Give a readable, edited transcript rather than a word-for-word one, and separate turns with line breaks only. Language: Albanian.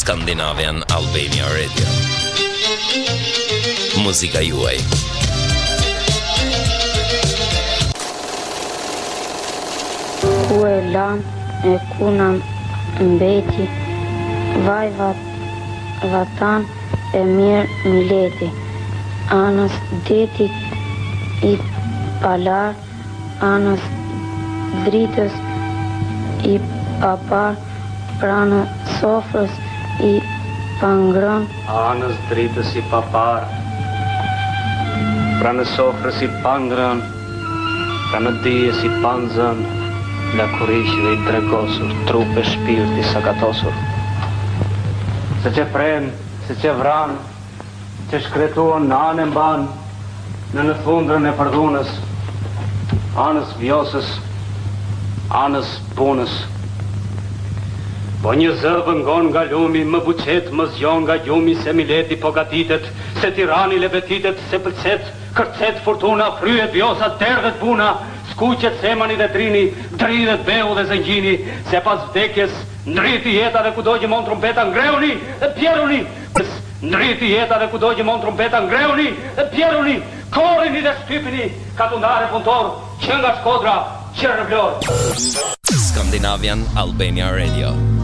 Scandinavian Albania Radio. Muzika juaj.
Ku e lam e kuna mbeti, vaj vatan e mirë mileti, anës detit i palar, anës dritës i papar, pranë sofrës i pangron,
anës dritës i papar, pranë sofrës i pangron, pranë dijes i panzën, lakurishve i dregosur, trupe shpirti sakatosur. Se që pren, se që vran, që shkretuon në anë mban, në thundrën e përdhunës, anës vjosës, anës punës. Po një zëvë ngon nga lumi, më buqet, më zjon nga gjumi, se mileti po gatitet, se tirani lebetitet, se pëlqet, kërcet fortuna, fryet vjosat, derdhet buna, skuqet semani dhe trini, dridhet beu dhe zëngjini, se pas vdekjes ndriti jeta dhe kudo që mon trumpeta ngreuni dhe pjeruni, ndriti jeta dhe kudo që mon trumpeta ngreuni dhe pjeruni, korini dhe shtypini, katundare punëtor, që nga Shkodra, që Rëvlor.
Scandinavian Albania Radio.